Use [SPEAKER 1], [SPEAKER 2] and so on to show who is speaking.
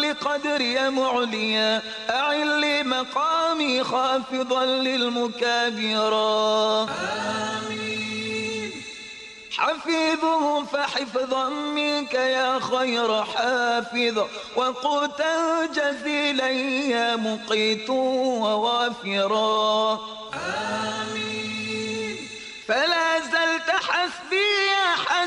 [SPEAKER 1] بقدري معليا أعل لي مقامي خافضا للمكابرا. آمين. حفيظه فحفظا منك يا خير حافظ وقوتا جزيلا يا مقيت ووافرا. آمين.